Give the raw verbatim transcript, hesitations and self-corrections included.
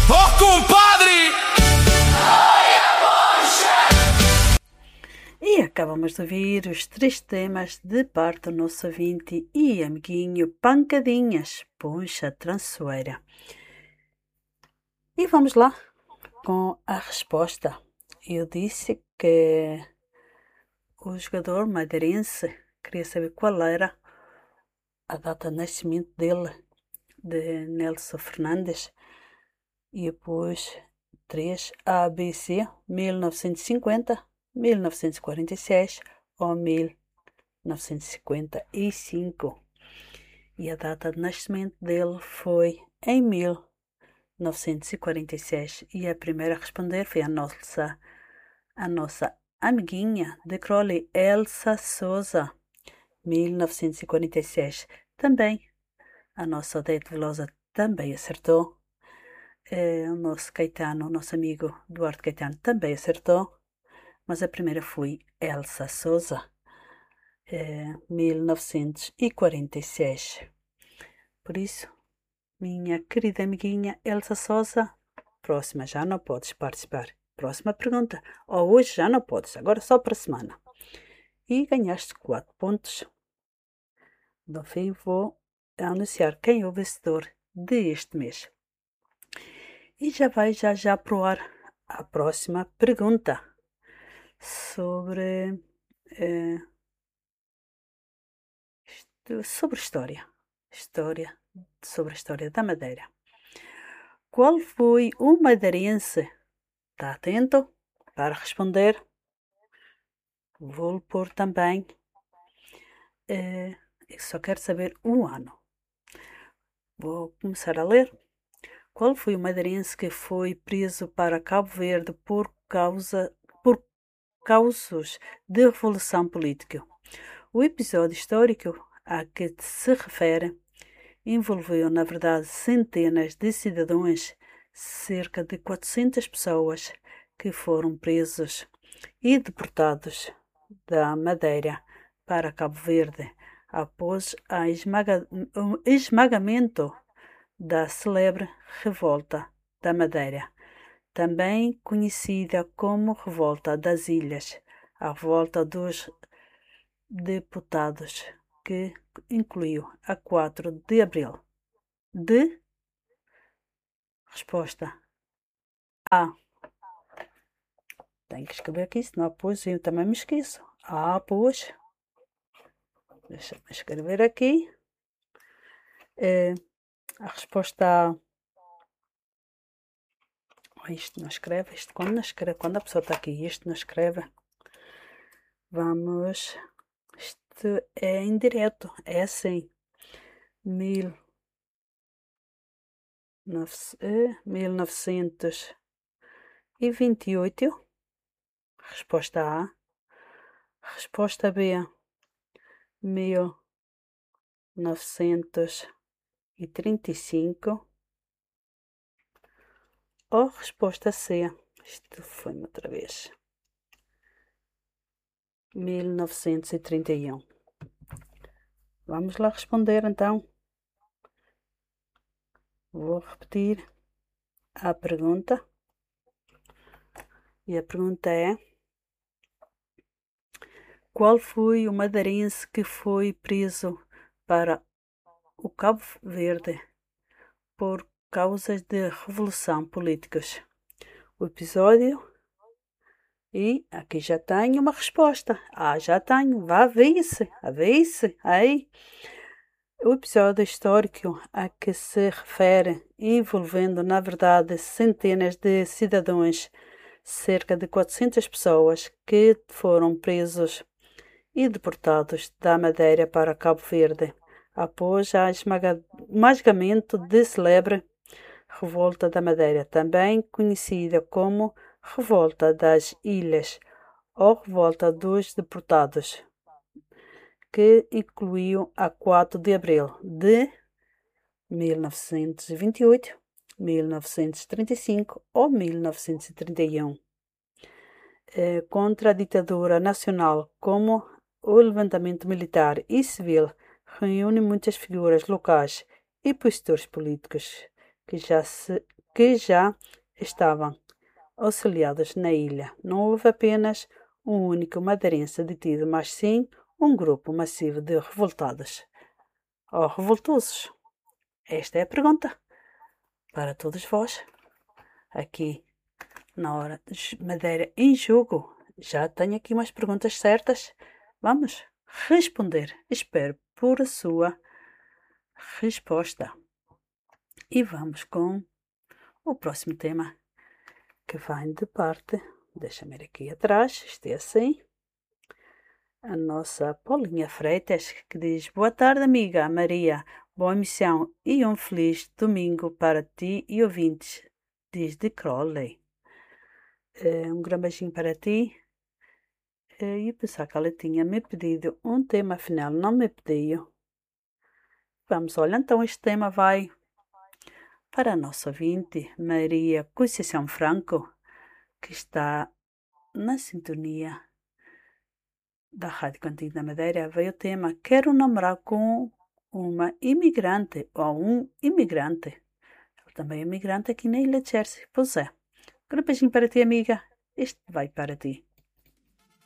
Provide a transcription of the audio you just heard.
Oh, compadre! E acabamos de ouvir os três temas de parte do nosso ouvinte e amiguinho Pancadinhas, Poncha Trançoeira. E vamos lá com a resposta. Eu disse que o jogador madeirense queria saber qual era a data de nascimento dele, de Nelson Fernandes, e depois três A, B, C, mil novecentos e cinquenta, mil novecentos e quarenta e seis ou mil novecentos e cinquenta e cinco. E a data de nascimento dele foi em mil novecentos e quarenta e seis. E a primeira a responder foi a nossa, a nossa amiguinha de Crowley, Elsa Souza, mil novecentos e quarenta e seis. Também a nossa Odete Velosa também acertou. É, o nosso Caetano, o nosso amigo Duarte Caetano também acertou. Mas a primeira foi Elsa Souza, é, mil novecentos e quarenta e seis. Por isso, minha querida amiguinha Elsa Souza, próxima já não podes participar. Próxima pergunta. Ou hoje já não podes, agora só para a semana. E ganhaste quatro pontos. No fim, vou anunciar quem é o vencedor deste mês. E já vai já já pro ar a próxima pergunta sobre eh, sobre história. História sobre a história da Madeira. Qual foi o madeirense? Está atento para responder. Vou pôr também. Eh, eu só quero saber o ano. Vou começar a ler. Qual foi o madeirense que foi preso para Cabo Verde por causa por causos de revolução política? O episódio histórico a que se refere envolveu, na verdade, centenas de cidadãos, cerca de quatrocentas pessoas que foram presos e deportados da Madeira para Cabo Verde após a esmaga, o esmagamento da célebre Revolta da Madeira, também conhecida como Revolta das Ilhas, a Revolta dos Deputados, que incluiu a quatro de abril. De resposta A. Tenho que escrever aqui, senão depois eu também me esqueço. A, pois. Deixa-me escrever aqui. É, a resposta A. Oh, isto não escreve. Isto quando não escreve. Quando a pessoa está aqui, isto não escreve. Vamos. Isto é indireto. É assim. Mil. mil novecentos e vinte e oito. Resposta A. Resposta B. Mil novecentos e trinta e cinco. Ou resposta C. Isto foi-me outra vez. mil novecentos e trinta e um. Vamos lá responder então. Vou repetir a pergunta. E a pergunta é: qual foi o madeirense que foi preso para o Cabo Verde por causas de revolução políticas? O episódio. E aqui já tenho uma resposta. Ah, já tenho. Vá, vê-se. Vê-se. Aí. O episódio histórico a que se refere, envolvendo, na verdade, centenas de cidadãos, cerca de quatrocentas pessoas, que foram presos e deportados da Madeira para Cabo Verde, após o esmagamento da célebre Revolta da Madeira, também conhecida como Revolta das Ilhas ou Revolta dos Deportados, que incluiu a quatro de abril de mil novecentos e vinte e oito, mil novecentos e trinta e cinco ou mil novecentos e trinta e um, eh, contra a ditadura nacional, como o levantamento militar e civil reúne muitas figuras locais e opositores políticos que já se que já estavam auxiliados na ilha. Não houve apenas um único madeirense detido, mas sim um grupo massivo de revoltados ou revoltosos. Esta é a pergunta para todos vós. Aqui, na hora de Madeira em Jogo, já tenho aqui umas perguntas certas. Vamos responder. Espero por a sua resposta. E vamos com o próximo tema, que vem de parte, deixa-me ir aqui atrás, isto é assim, a nossa Paulinha Freitas, que diz: boa tarde, amiga Maria, boa missão e um feliz domingo para ti e ouvintes, diz de Crowley. Um grande beijinho para ti. E pensar que ela tinha me pedido um tema, afinal não me pediu. Vamos, olha, então este tema vai para a nossa ouvinte, Maria Conceição Franco, que está na sintonia da Rádio Cantinho da Madeira. Veio o tema: quero namorar com uma imigrante ou um imigrante. Ele também é imigrante aqui na Ilha de Jersey. Pois é. Um beijinho para ti, amiga. Este vai para ti.